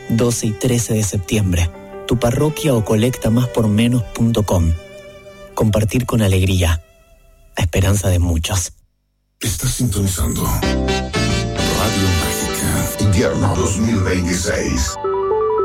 12 y 13 de septiembre. Tu parroquia o colectamáspormenos.com. Compartir con alegría. La esperanza de muchos. Estás sintonizando Radio Mágica Invierno 2026.